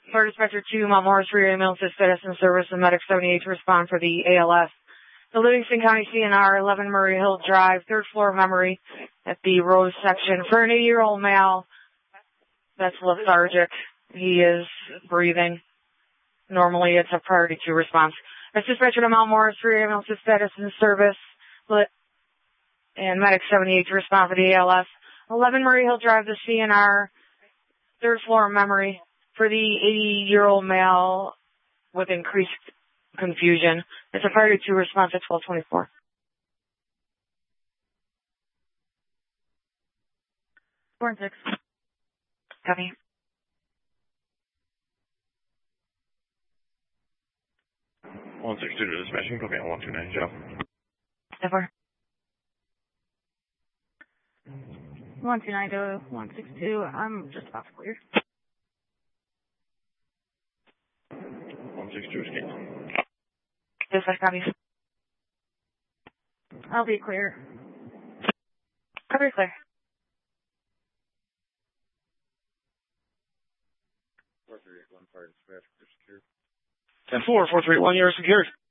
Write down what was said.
Fire Dispatcher 2, Mount Morris, Rear Ambulance Citizen Service, and Medic 78 to respond for the ALS. The Livingston County CNR, 11 Murray Hill Drive, third floor memory at the Rose section. For an 80-year-old male that's lethargic, he is breathing. Normally it's a priority 2 response. That's Dispatcher to Mount Morris, Rear Ambulance Citizen Service, and Medic 78 to respond for the ALS. 11 Murray Hill Drive, the CNR, third floor memory for the 80-year-old male with increased confusion. It's a priority 2 response at 1224. 4 and 6. Copy. One 6 2 to dispatching, copy on 129, Joe. 4. 129 to 162, I'm just about to clear. 162 is Kate. Dispatch, copy. I'll be clear. Copy, clear. 431 fire dispatch, you're secured. 10-4, 431, you're secured.